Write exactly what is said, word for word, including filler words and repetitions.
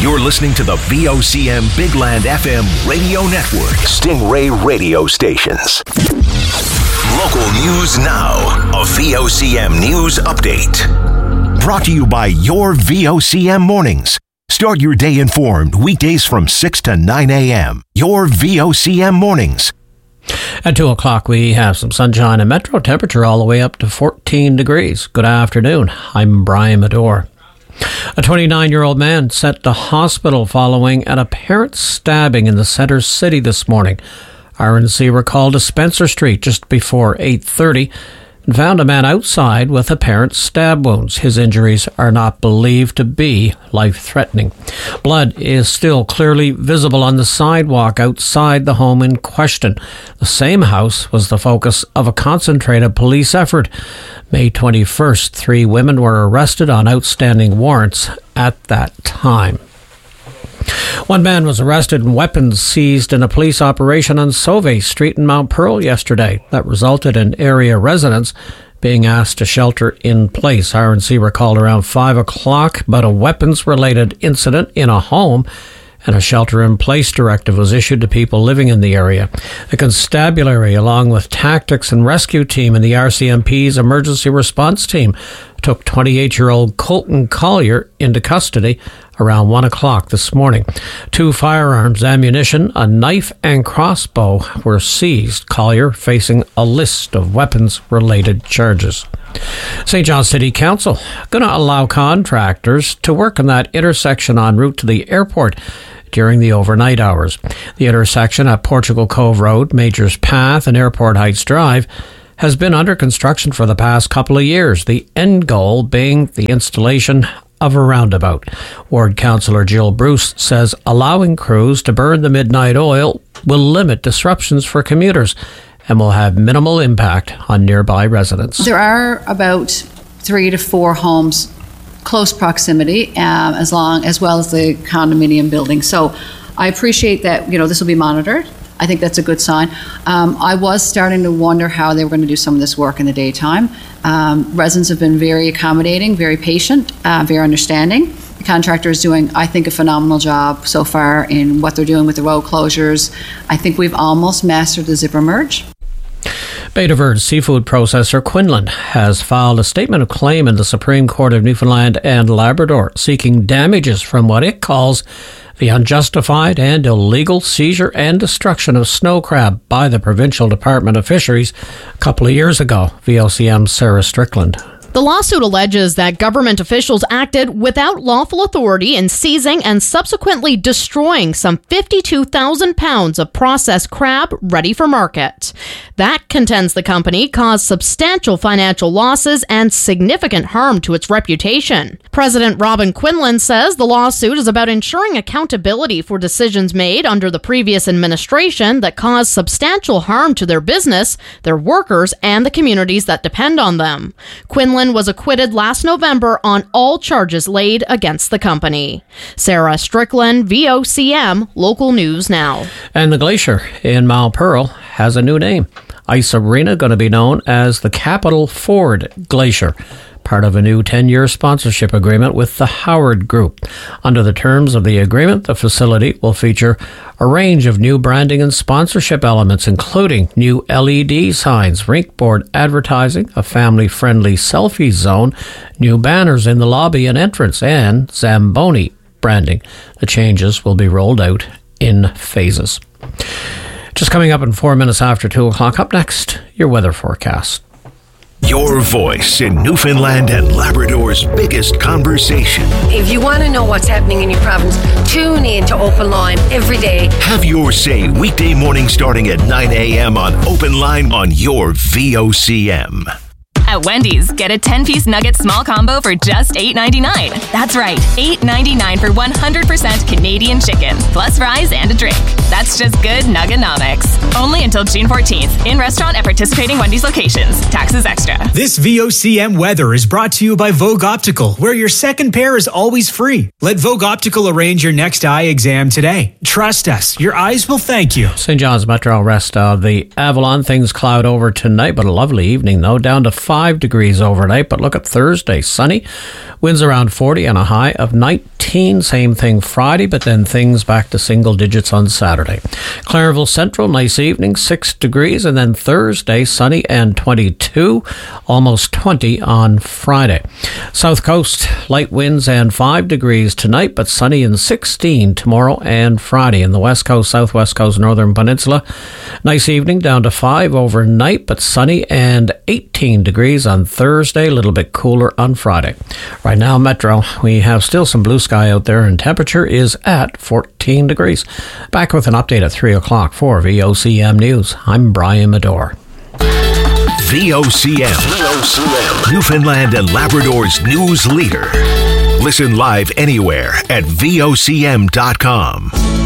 You're listening to the V O C M Big Land F M radio network. Stingray radio stations. Local news now. A V O C M news update. Brought to you by your V O C M mornings. Start your day informed weekdays from six to nine a.m. Your V O C M mornings. At two o'clock, we have some sunshine and metro temperature all the way up to fourteen degrees. Good afternoon. I'm Brian Medore. A twenty-nine-year-old man sent to hospital following an apparent stabbing in the Center City this morning. R N C were called to Spencer Street just before eight thirty and found a man outside with apparent stab wounds. His injuries are not believed to be life-threatening. Blood is still clearly visible on the sidewalk outside the home in question. The same house was the focus of a concentrated police effort. May twenty-first, three women were arrested on outstanding warrants at that time. One man was arrested and weapons seized in a police operation on Sauve Street in Mount Pearl yesterday. That resulted in area residents being asked to shelter in place. R N C were called around five o'clock about a weapons-related incident in a home, and a shelter-in-place directive was issued to people living in the area. The constabulary, along with tactics and rescue team and the R C M P's emergency response team, took twenty-eight-year-old Colton Collier into custody around one o'clock this morning. Two firearms, ammunition, a knife and crossbow were seized. Collier facing a list of weapons-related charges. Saint John City Council going to allow contractors to work on that intersection en route to the airport during the overnight hours. The intersection at Portugal Cove Road, Majors Path and Airport Heights Drive has been under construction for the past couple of years, the end goal being the installation of a roundabout. Ward Councillor Jill Bruce says allowing crews to burn the midnight oil will limit disruptions for commuters and will have minimal impact on nearby residents. There are about three to four homes close proximity, um, as long as well as the condominium building. So I appreciate that, you know, this will be monitored. I think that's a good sign. Um, I was starting to wonder how they were going to do some of this work in the daytime. Um, residents have been very accommodating, very patient, uh, very understanding. The contractor is doing, I think, a phenomenal job so far in what they're doing with the road closures. I think we've almost mastered the zipper merge. Beta Verde seafood processor Quinlan has filed a statement of claim in the Supreme Court of Newfoundland and Labrador, seeking damages from what it calls the unjustified and illegal seizure and destruction of snow crab by the Provincial Department of Fisheries a couple of years ago. V O C M's Sarah Strickland. The lawsuit alleges that government officials acted without lawful authority in seizing and subsequently destroying some fifty-two thousand pounds of processed crab ready for market. That, contends the company, caused substantial financial losses and significant harm to its reputation. President Robin Quinlan says the lawsuit is about ensuring accountability for decisions made under the previous administration that caused substantial harm to their business, their workers, and the communities that depend on them. Quinlan was acquitted last November on all charges laid against the company. Sarah Strickland, V O C M, Local News Now. And the glacier in Mount Pearl has a new name. Ice Arena going to be known as the Capital Ford Glacier, part of a new ten-year sponsorship agreement with the Howard Group. Under the terms of the agreement, the facility will feature a range of new branding and sponsorship elements, including new L E D signs, rink board advertising, a family-friendly selfie zone, new banners in the lobby and entrance, and Zamboni branding. The changes will be rolled out in phases. Just coming up in four minutes after two o'clock. Up next, your weather forecast. Your voice in Newfoundland and Labrador's biggest conversation. If you want to know what's happening in your province, tune in to Open Line every day. Have your say weekday morning starting at nine a.m. on Open Line on your V O C M. At Wendy's, get a ten-piece nugget small combo for just eight ninety-nine. That's right, eight ninety-nine for one hundred percent Canadian chicken, plus fries and a drink. That's just good Nuggonomics. Only until June fourteenth. In restaurant at participating Wendy's locations. Taxes extra. This V O C M weather is brought to you by Vogue Optical, where your second pair is always free. Let Vogue Optical arrange your next eye exam today. Trust us, your eyes will thank you. Saint John's Metro rest of the Avalon. Things cloud over tonight, but a lovely evening though. Down to five five degrees overnight. But look at Thursday, sunny, winds around forty and a high of nineteen. Same thing Friday, but then things back to single digits on Saturday. Clairville Central, nice evening, six degrees, and then Thursday, sunny and twenty-two, almost twenty on Friday. South Coast, light winds and five degrees tonight, but sunny and sixteen tomorrow and Friday. In the West Coast, Southwest Coast, Northern Peninsula, nice evening, down to five overnight, but sunny and eighteen degrees on Thursday, a little bit cooler on Friday. Right now, Metro, we have still some blue sky out there, and temperature is at fourteen degrees. Back with an update at three o'clock for V O C M News. I'm Brian Medore. V O C M, V O C M, Newfoundland and Labrador's news leader. Listen live anywhere at V O C M dot com.